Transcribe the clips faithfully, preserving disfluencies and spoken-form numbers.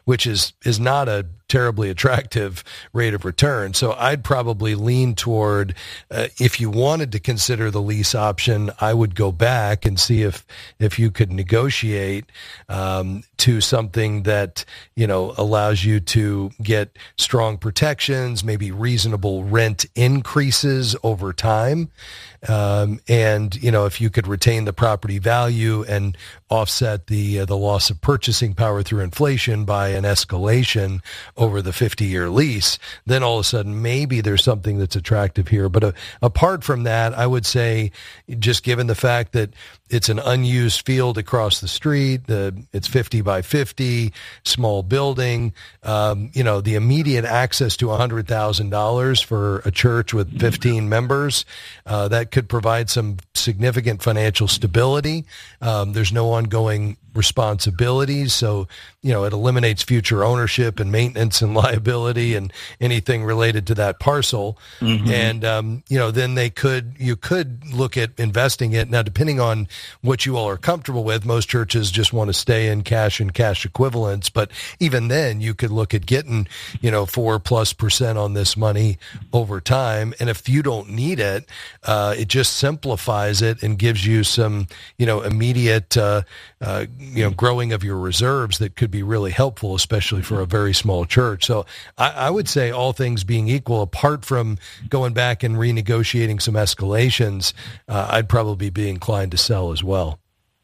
which is, is not a terribly attractive rate of return. So I'd probably lean toward, uh, if you wanted to consider the lease option, I would go back and see if, if you could negotiate um, to something that, you know, allows you to get strong protections, maybe reasonable rent increases over time. Um, and, you know, if you could retain the property value and offset the uh, the loss of purchasing power through inflation by an escalation over the fifty-year lease, then all of a sudden maybe there's something that's attractive here. But uh, apart from that, I would say, just given the fact that it's an unused field across the street, uh, it's fifty by fifty, small building, um, you know, the immediate access to one hundred thousand dollars for a church with fifteen members, uh, that could provide some significant financial stability. Um, there's no ongoing responsibilities. So, you know, it eliminates future ownership and maintenance and liability and anything related to that parcel. Mm-hmm. And, um, you know, then they could, you could look at investing it. Now, depending on what you all are comfortable with, most churches just want to stay in cash and cash equivalents. But even then you could look at getting, you know, four plus percent on this money over time. And if you don't need it, uh, it just simplifies it and gives you some, you know, immediate, uh, uh, you know, growing of your reserves that could be really helpful, especially for a very small church. So I, I would say, all things being equal, apart from going back and renegotiating some escalations, uh, I'd probably be inclined to sell as well.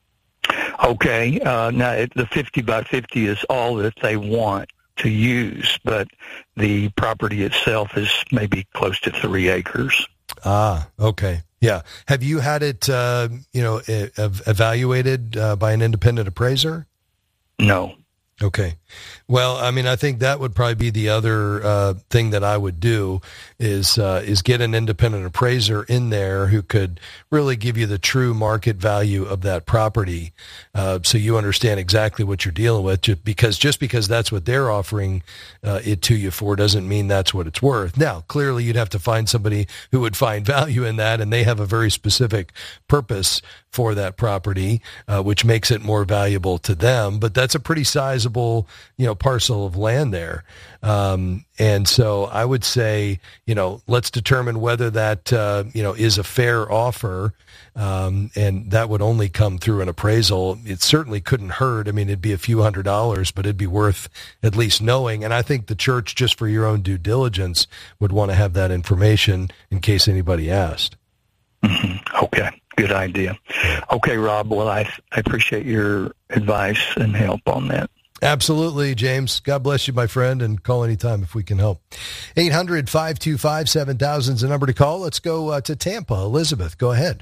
Okay. Uh, now, it, the fifty by fifty is all that they want to use, but the property itself is maybe close to three acres. Ah, okay. Yeah. Have you had it, uh, you know, e- evaluated uh, by an independent appraiser? No. Okay. Well, I mean, I think that would probably be the other uh, thing that I would do is uh, is get an independent appraiser in there who could really give you the true market value of that property, uh, so you understand exactly what you're dealing with. Just because just because that's what they're offering uh, it to you for doesn't mean that's what it's worth. Now, clearly, you'd have to find somebody who would find value in that, and they have a very specific purpose for that property, uh, which makes it more valuable to them. But that's a pretty sizable, you know, parcel of land there. Um, and so I would say, you know, let's determine whether that, uh, you know, is a fair offer. Um, and that would only come through an appraisal. It certainly couldn't hurt. I mean, it'd be a few hundred dollars, but it'd be worth at least knowing. And I think the church, just for your own due diligence, would want to have that information in case anybody asked. Mm-hmm. Okay. Good idea. Okay, Rob. Well, I, I appreciate your advice and help on that. Absolutely, James. God bless you, my friend, and call anytime if we can help. eight hundred, five two five, seven thousand is the number to call. Let's go uh, to Tampa. Elizabeth, go ahead.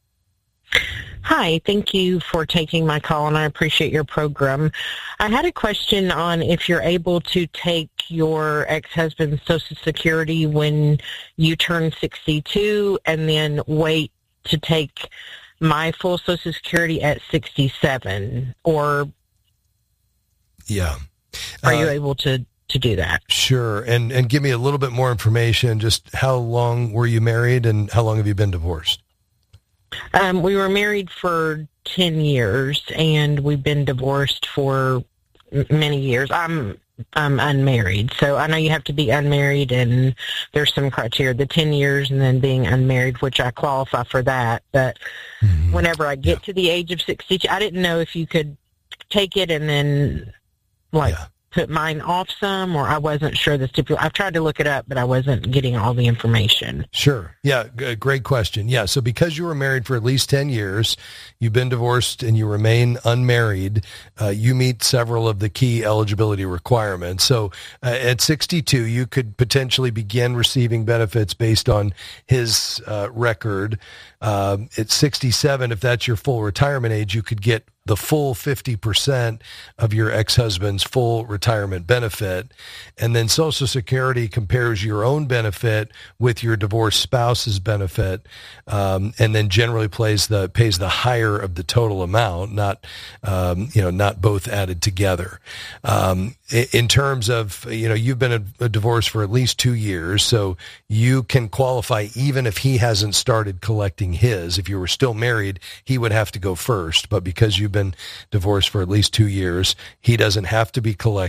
Hi, thank you for taking my call, and I appreciate your program. I had a question on if you're able to take your ex-husband's Social Security when you turn sixty-two and then wait to take my full Social Security at sixty-seven, or yeah, are you uh, able to, to do that? Sure. And and give me a little bit more information. Just how long were you married and how long have you been divorced? Um, we were married for ten years and we've been divorced for m- many years. I'm I'm unmarried, so I know you have to be unmarried, and there's some criteria, the ten years and then being unmarried, which I qualify for that. But mm-hmm. whenever I get yeah. to the age of sixty, I didn't know if you could take it and then, like, yeah. put mine off some, or I wasn't sure the stipulation. I've tried to look it up, but I wasn't getting all the information. Sure. Yeah, g- great question. Yeah, so because you were married for at least ten years, you've been divorced, and you remain unmarried, uh, you meet several of the key eligibility requirements. So uh, at sixty-two, you could potentially begin receiving benefits based on his uh, record. Uh, at sixty-seven, if that's your full retirement age, you could get the full fifty percent of your ex-husband's full retirement benefit. And then Social Security compares your own benefit with your divorced spouse's benefit, um, and then generally plays the, pays the higher of the total amount, not, um, you know, not both added together. Um, in terms of, you know, you've been a, a divorce for at least two years, so you can qualify even if he hasn't started collecting his. If you were still married, he would have to go first, but because you've been divorced for at least two years, he doesn't have to be collecting.